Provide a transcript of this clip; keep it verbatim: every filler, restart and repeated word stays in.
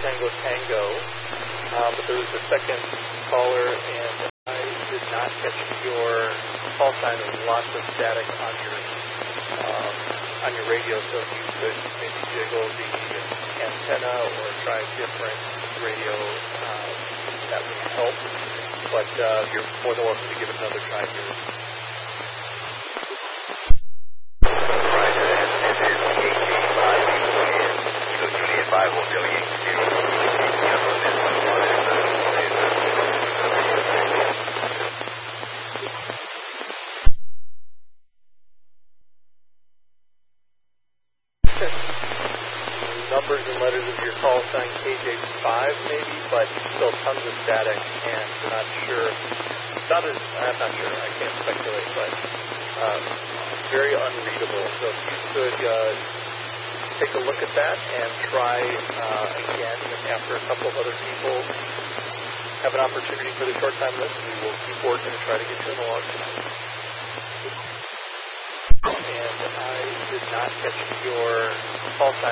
Tango Tango, um, but there was a second caller, and I did not catch your call sign. There was lots of static on your um, on your radio, so if you could maybe jiggle the antenna or try a different radio, uh, that would help. But uh, you're more than welcome to give it another try here. Numbers and letters of your call sign K J five maybe, but still tons of static, and we're not sure. Not as, I'm not sure. I can't speculate, but um, very unreadable. So if you could uh, take a look at that and try uh, again after a couple of other people have an opportunity for the short time list, we will keep working to try to get you in the log tonight. And I did not catch your call sign.